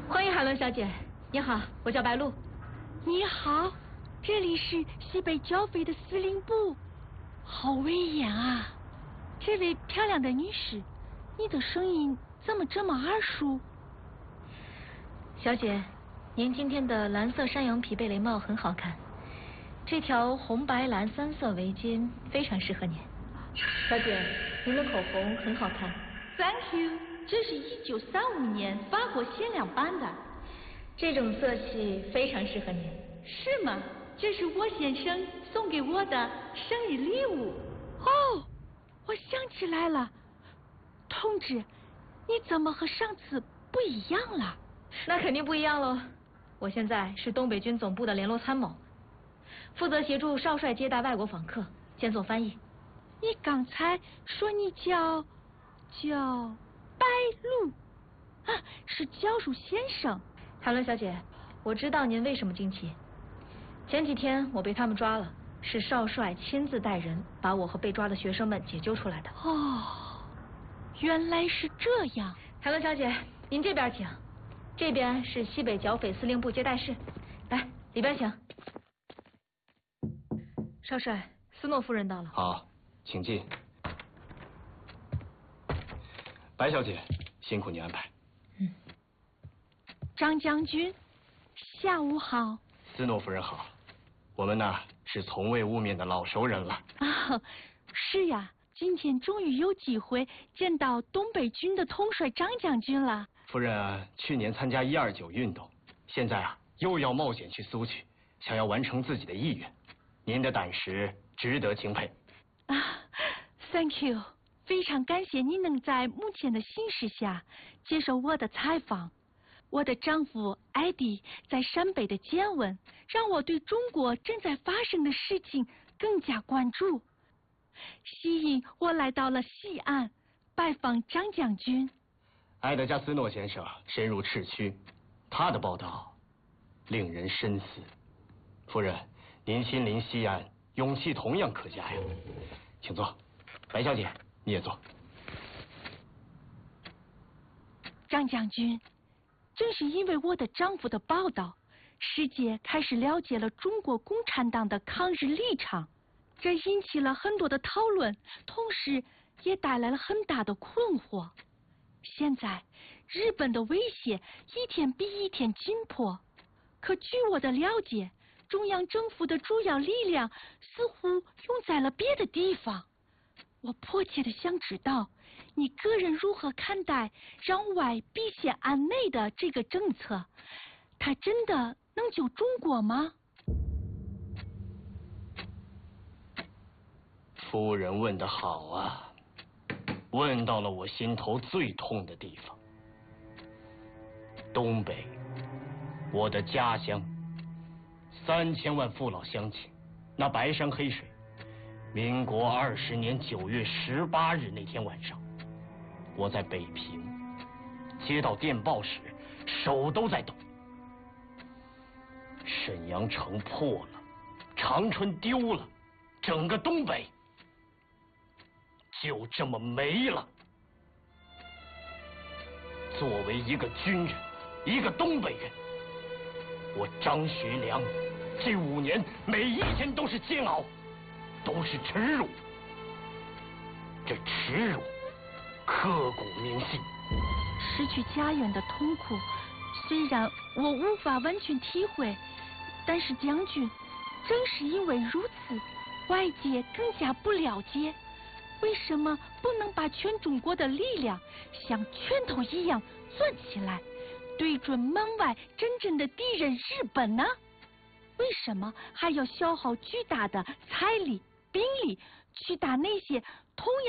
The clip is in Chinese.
欢迎海伦小姐，你好，我叫白露。 你好，这里是西北剿匪的司令部，好威严啊！这位漂亮的女士，你的声音怎么这么耳熟？ 小姐，您今天的蓝色山羊皮贝雷帽很好看，这条红白蓝3色围巾非常适合您。小姐，您的口红很好看。 Thank you， 这是1935年法国限量版的， 这种色系非常适合您。 是吗？这是我先生送给我的生日礼物。哦，我想起来了，同志，你怎么和上次不一样了？ 那肯定不一样喽。我现在是东北军总部的联络参谋，负责协助少帅接待外国访客，兼做翻译。 你刚才说你叫白露啊，是教书先生。 海伦小姐，我知道您为什么惊奇。前几天我被他们抓了，是少帅亲自带人把我和被抓的学生们解救出来的。 哦，原来是这样。 海伦小姐，您这边请，这边是西北剿匪司令部接待室，来，里边请。少帅，斯诺夫人到了。 好，请进。白小姐，辛苦你安排。 张将军，下午好。 斯诺夫人好，我们呢是从未晤面的老熟人了。 啊，是呀，今天终于有机会见到东北军的统帅张将军了。 夫人去年参加129运动，现在又要冒险去苏区，想要完成自己的意愿，您的胆识值得钦佩。 Thank you， 非常感谢你能在目前的形势下接受我的采访。我的丈夫艾迪在陕北的见闻，让我对中国正在发生的事情更加关注，吸引我来到了西安拜访张将军。 埃德加斯诺先生深入赤区，他的报道令人深思。夫人，您亲临西安，勇气同样可嘉呀。请坐，白小姐你也坐。 张将军，正是因为我的丈夫的报道，世界开始了解了中国共产党的抗日立场，这引起了很多的讨论，同时也带来了很大的困惑。现在日本的威胁一天比一天紧迫，可据我的了解，中央政府的主要力量似乎用在了别的地方。我迫切地想知道，你个人如何看待让外必先安内的这个政策？它真的能救中国吗？ 夫人问得好啊，问到了我心头最痛的地方。东北，我的家乡，3000万父老乡亲，那白山黑水。民国20年9月18日那天晚上，我在北平接到电报时，手都在抖。沈阳城破了，长春丢了，整个东北就这么没了。作为一个军人，一个东北人，我张学良这5年每一天都是煎熬，都是耻辱，这耻辱刻骨铭心。 失去家园的痛苦，虽然我无法完全体会，但是将军，正是因为如此，外界更加不了解，为什么不能把全中国的力量像拳头一样攥起来，对准门外真正的敌人日本呢？为什么还要消耗巨大的财力兵力去打那些同样